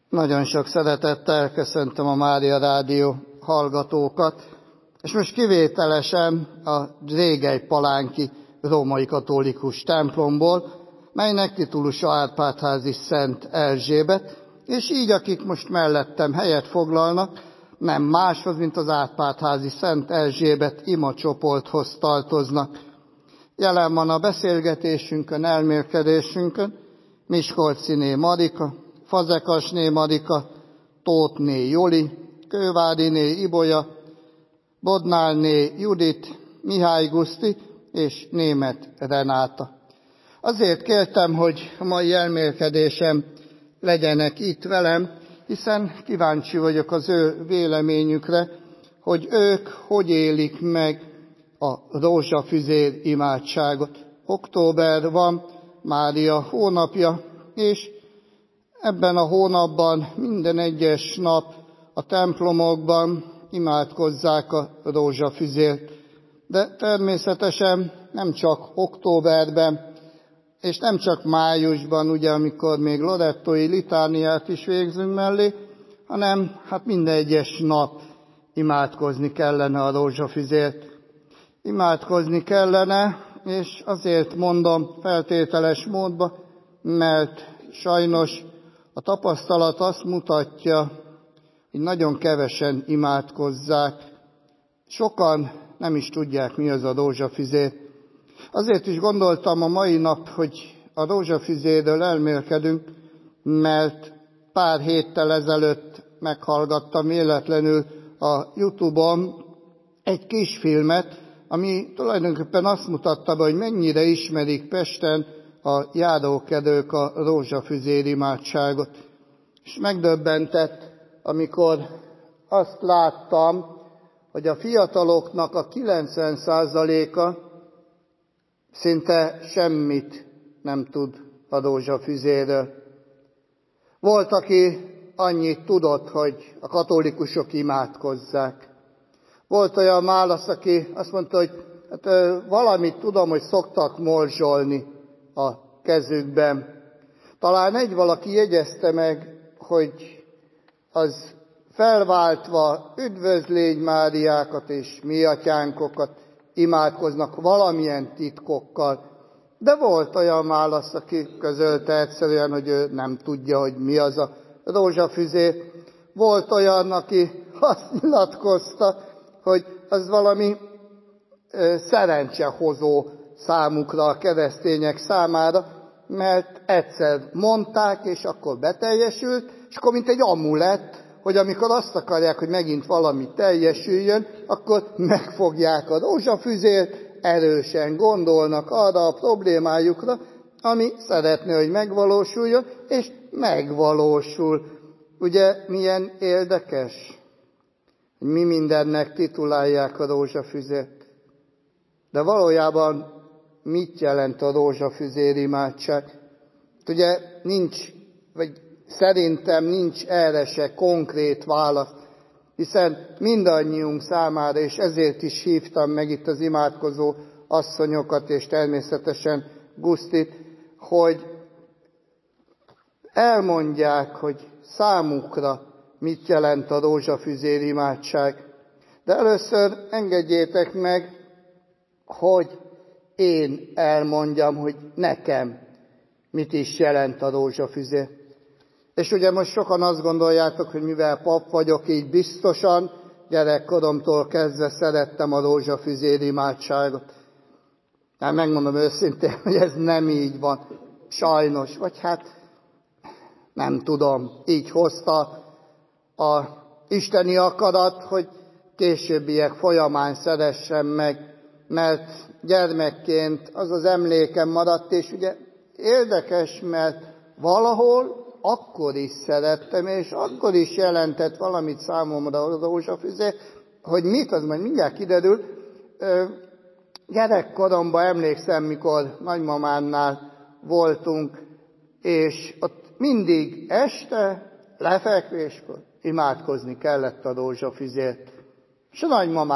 Nagyon sok szeretettel köszöntöm a Mária Rádió hallgatókat, és most kivételesen a Régelypalánki római katolikus templomból, melynek titulusa Árpád-házi Szent Erzsébet, és így akik most mellettem helyet foglalnak, nem máshoz, mint az Árpád-házi Szent Erzsébet imacsoporthoz tartoznak. Jelen van a beszélgetésünkön, elmélkedésünkön Miskolcziné Marika, Fazekasné Marika, Tóthné Joli, Kőváriné Ibolya, Bodnárné Judit, Mihály Guszti és Németh Renáta. Azért kértem, hogy a mai elmélkedésem legyenek itt velem, hiszen kíváncsi vagyok az ő véleményükre, hogy ők hogy élik meg a rózsafüzér imádságot. Október van, Mária hónapja, és ebben a hónapban minden egyes nap a templomokban imádkozzák a rózsafüzért. De természetesen nem csak októberben, és nem csak májusban, ugye, amikor még lorettói litániát is végzünk mellé, hanem minden egyes nap imádkozni kellene a rózsafüzért. Imádkozni kellene, és azért mondom feltételes módban, mert sajnos a tapasztalat azt mutatja, hogy nagyon kevesen imádkozzák. Sokan nem is tudják, mi az a rózsafüzér. Azért is gondoltam a mai nap, hogy a rózsafüzérről elmélkedünk, mert pár héttel ezelőtt meghallgattam véletlenül a YouTube-on egy kisfilmet, ami tulajdonképpen azt mutatta be, hogy mennyire ismerik Pesten a járókedők a rózsafüzér imádságot. És megdöbbentett, amikor azt láttam, hogy a fiataloknak a 90%-a szinte semmit nem tud a rózsafüzérről. Volt, aki annyit tudott, hogy a katolikusok imádkozzák. Volt olyan válasz, aki azt mondta, hogy valamit tudom, hogy szoktak morzsolni a kezükben. Talán egy valaki jegyezte meg, hogy az felváltva üdvözlégy Máriákat és mi atyánkokat imádkoznak valamilyen titkokkal. De volt olyan válasz, aki közölte egyszerűen, hogy ő nem tudja, hogy mi az a rózsafüzér. Volt olyan, aki azt nyilatkozta, hogy az valami szerencsehozó számukra, a keresztények számára, mert egyszer mondták, és akkor beteljesült, és akkor mint egy amulett, hogy amikor azt akarják, hogy megint valami teljesüljön, akkor megfogják a rózsafüzért, erősen gondolnak arra a problémájukra, ami szeretne, hogy megvalósuljon, és megvalósul. Ugye milyen érdekes, hogy mi mindennek titulálják a rózsafüzért. De valójában mit jelent a rózsafüzér imádság? Ugye nincs, vagy szerintem nincs erre se konkrét válasz, hiszen mindannyiunk számára, és ezért is hívtam meg itt az imádkozó asszonyokat, és természetesen Gusztit, hogy elmondják, hogy számukra mit jelent a rózsafüzér imádság. De először engedjétek meg, hogy én elmondjam, hogy nekem mit is jelent a rózsafüzér. És ugye most sokan azt gondoljátok, hogy mivel pap vagyok, így biztosan gyerekkoromtól kezdve szerettem a rózsafüzér imádságot. Hát megmondom őszintén, hogy ez nem így van. Sajnos, vagy nem tudom, így hozta a isteni akarat, hogy későbbiek folyamán szeressem meg, mert gyermekként az az emlékem maradt, és ugye érdekes, mert valahol akkor is szerettem, és akkor is jelentett valamit számomra a rózsafüzér, hogy mit, az majd mindjárt kiderül. Gyerekkoromban emlékszem, mikor nagymamánnál voltunk, és ott mindig este lefekvéskor imádkozni kellett a rózsafüzért. És a nagymamám